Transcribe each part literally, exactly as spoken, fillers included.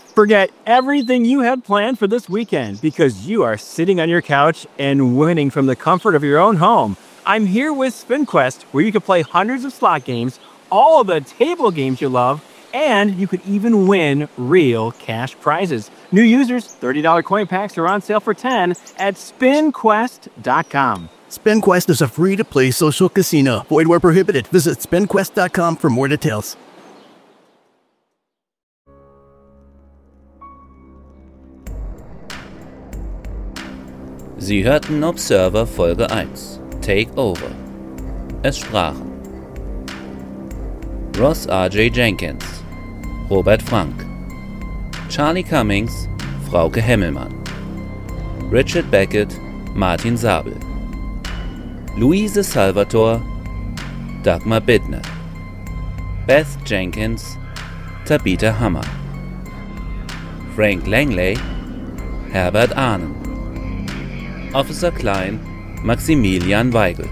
Forget everything you had planned for this weekend because you are sitting on your couch and winning from the comfort of your own home. I'm here with SpinQuest, where you can play hundreds of slot games, all of the table games you love, and you could even win real cash prizes. New users, thirty dollars coin packs are on sale for ten dollars at spin quest dot com. SpinQuest is a free-to-play social casino. Void where prohibited. Visit spin quest dot com for more details. Sie hörten Observer Folge eins, Take Over. Es sprachen Ross R J. Jenkins, Robert Frank, Charlie Cummings, Frauke Hemmelmann, Richard Beckett, Martin Sabel, Luise Salvatore, Dagmar Bittner, Beth Jenkins, Tabitha Hammer, Frank Langley, Herbert Ahnen, Officer Klein, Maximilian Weigel,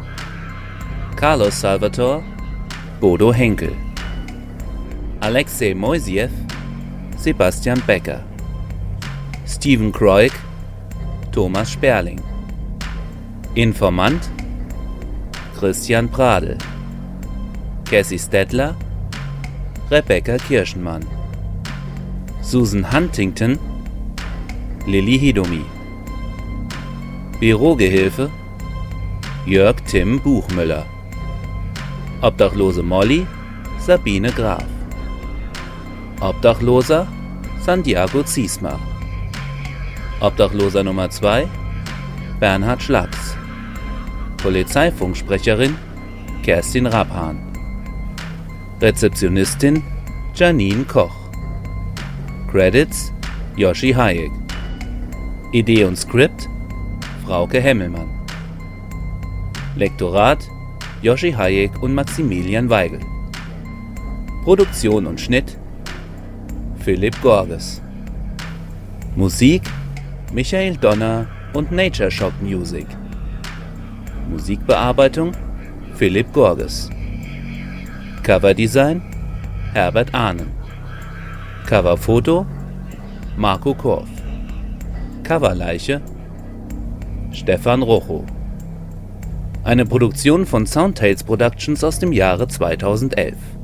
Carlos Salvatore, Bodo Henkel, Alexei Moisiev, Sebastian Becker, Steven Kroik, Thomas Sperling, Informant, Christian Pradel, Cassie Stettler, Rebecca Kirschenmann, Susan Huntington, Lilly Hidomi, Bürogehilfe, Jörg Tim Buchmüller, Obdachlose Molly, Sabine Graf, Obdachloser, Santiago Ziesmer, Obdachloser Nummer zwei, Bernhard Schlacks, Polizeifunksprecherin, Kerstin Rabhahn, Rezeptionistin, Janine Koch, Credits, Yoshi Hayek, Idee und Skript, Frauke Hemmelmann, Lektorat, Yoshi Hayek und Maximilian Weigel, Produktion und Schnitt, Philipp Gorges, Musik, Michael Donner und Nature Shock Music, Musikbearbeitung, Philipp Gorges, Coverdesign, Herbert Ahnen, Coverfoto, Marco Korf, Coverleiche, Stefan Rocho. Eine Produktion von Soundtales Productions aus dem Jahre zweitausendelf.